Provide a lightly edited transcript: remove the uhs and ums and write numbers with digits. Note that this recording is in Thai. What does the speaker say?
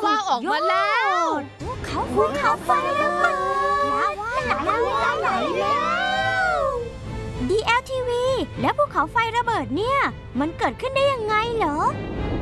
าวาออกมาแล้วภูเขาไฟระเบิดลาวาไหลแล้ว DLTV แล้วภูเขาไฟระเบิดเนี่ยมันเกิดขึ้นได้ยังไงเหรอ